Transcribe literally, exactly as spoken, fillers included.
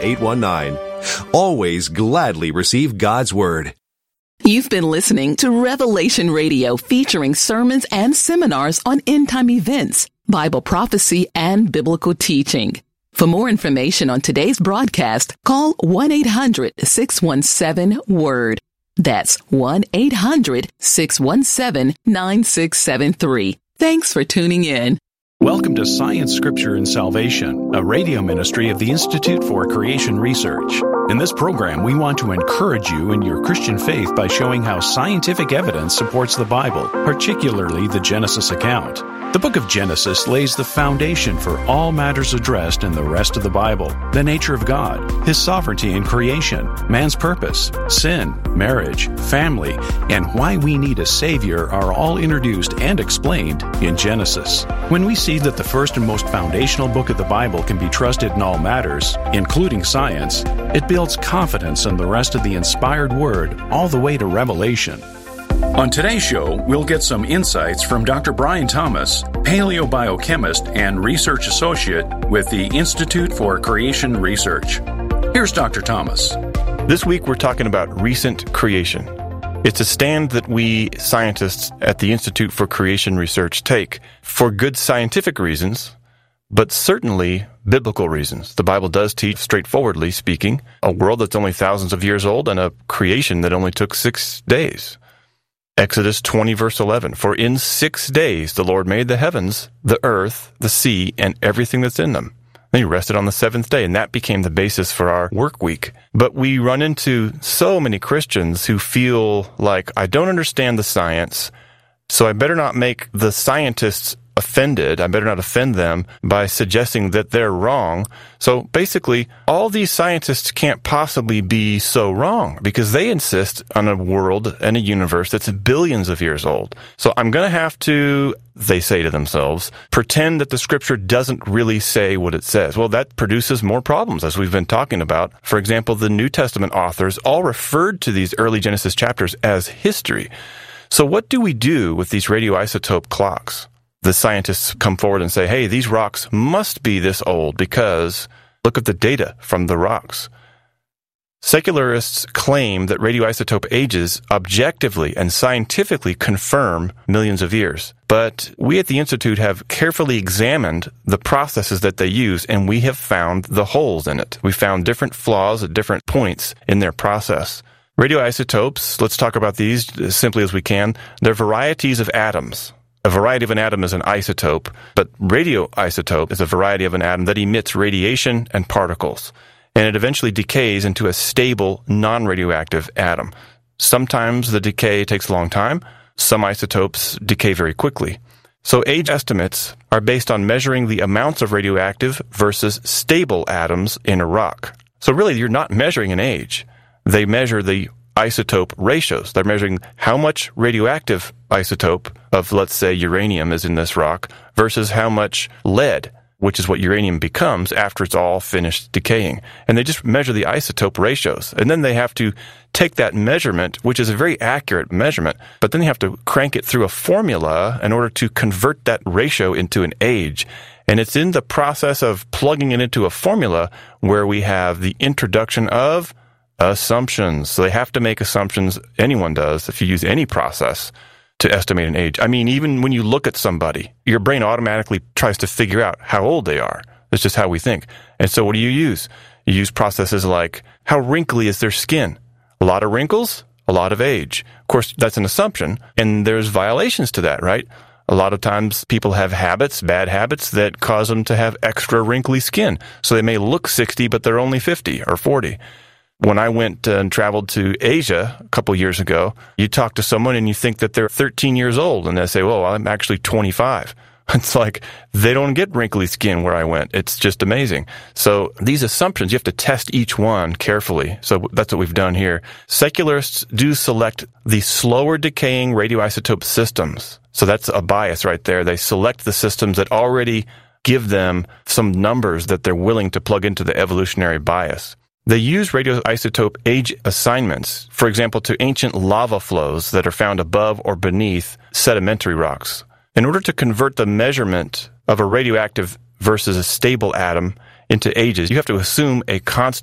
eight one nine. Always gladly receive God's Word. You've been listening to Revelation Radio, featuring sermons and seminars on end-time events, Bible prophecy, and biblical teaching. For more information on today's broadcast, call one eight hundred six one seven WORD. That's one eight hundred six one seven nine six seven three. Thanks for tuning in. Welcome to Science, Scripture, and Salvation, a radio ministry of the Institute for Creation Research. In this program, we want to encourage you in your Christian faith by showing how scientific evidence supports the Bible, particularly the Genesis account. The book of Genesis lays the foundation for all matters addressed in the rest of the Bible: the nature of God, His sovereignty in creation, man's purpose, sin, marriage, family, and why we need a Savior are all introduced and explained in Genesis. When we see that the first and most foundational book of the Bible can be trusted in all matters, including science, it builds confidence in the rest of the inspired Word all the way to Revelation. On today's show, we'll get some insights from Doctor Brian Thomas, paleobiochemist and research associate with the Institute for Creation Research. Here's Doctor Thomas. This week we're talking about recent creation. It's a stand that we scientists at the Institute for Creation Research take for good scientific reasons, but certainly biblical reasons. The Bible does teach, straightforwardly speaking, a world that's only thousands of years old and a creation that only took six days. Exodus twenty, verse eleven, "For in six days the Lord made the heavens, the earth, the sea, and everything that's in them. Then He rested on the seventh day," and that became the basis for our work week. But we run into so many Christians who feel like, I don't understand the science, so I better not make the scientists offended. I better not offend them by suggesting that they're wrong. So basically, all these scientists can't possibly be so wrong because they insist on a world and a universe that's billions of years old. So I'm going to have to, they say to themselves, pretend that the Scripture doesn't really say what it says. Well, that produces more problems, as we've been talking about. For example, the New Testament authors all referred to these early Genesis chapters as history. So what do we do with these radioisotope clocks? The scientists come forward and say, hey, these rocks must be this old because look at the data from the rocks. Secularists claim that radioisotope ages objectively and scientifically confirm millions of years. But we at the Institute have carefully examined the processes that they use, and we have found the holes in it. We found different flaws at different points in their process. Radioisotopes, let's talk about these as simply as we can. They're varieties of atoms. A variety of an atom is an isotope, but radioisotope is a variety of an atom that emits radiation and particles, and it eventually decays into a stable, non-radioactive atom. Sometimes the decay takes a long time. Some isotopes decay very quickly. So age estimates are based on measuring the amounts of radioactive versus stable atoms in a rock. So really, you're not measuring an age. They measure the isotope ratios. They're measuring how much radioactive isotope of, let's say, uranium is in this rock versus how much lead, which is what uranium becomes after it's all finished decaying. And they just measure the isotope ratios. And then they have to take that measurement, which is a very accurate measurement, but then they have to crank it through a formula in order to convert that ratio into an age. And it's in the process of plugging it into a formula where we have the introduction of assumptions. So they have to make assumptions, anyone does, if you use any process to estimate an age. I mean, even when you look at somebody, your brain automatically tries to figure out how old they are. That's just how we think. And so what do you use? You use processes like, how wrinkly is their skin? A lot of wrinkles, a lot of age. Of course, that's an assumption, and there's violations to that, right? A lot of times people have habits, bad habits, that cause them to have extra wrinkly skin. So they may look sixty, but they're only fifty or forty. When I went and traveled to Asia a couple years ago, you talk to someone and you think that they're thirteen years old, and they say, well, I'm actually twenty-five. It's like they don't get wrinkly skin where I went. It's just amazing. So these assumptions, you have to test each one carefully. So that's what we've done here. Secularists do select the slower decaying radioisotope systems. So that's a bias right there. They select the systems that already give them some numbers that they're willing to plug into the evolutionary bias. They use radioisotope age assignments, for example, to ancient lava flows that are found above or beneath sedimentary rocks. In order to convert the measurement of a radioactive versus a stable atom into ages, you have to assume a constant